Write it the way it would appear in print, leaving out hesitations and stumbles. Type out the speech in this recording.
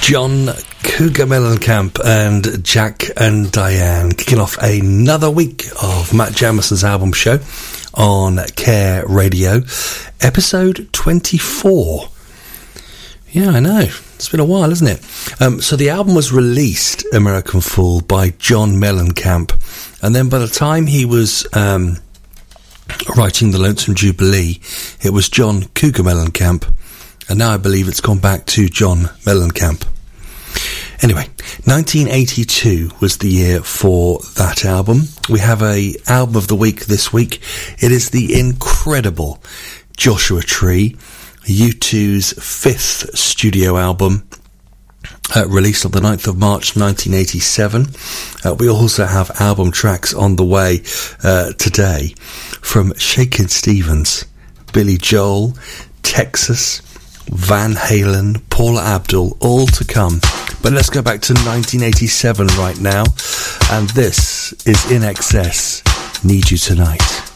John Cougar Mellencamp and Jack and Diane kicking off another week of Matt Jamison's album show on Care Radio, episode 24. Yeah, I know. It's been a while, isn't it? So the album was released, American Fool, by John Mellencamp. And then by the time he was writing The Lonesome Jubilee, it was John Cougar Mellencamp. And now I believe it's gone back to John Mellencamp. Anyway, 1982 was the year for that album. We have a album of the week this week. It is the incredible Joshua Tree, U2's fifth studio album, released on the 9th of March 1987. We also have album tracks on the way today from Shakin' Stevens, Billy Joel, Texas, Van Halen, Paula Abdul, all to come. But let's go back to 1987 right now, and this is In Excess, Need You Tonight.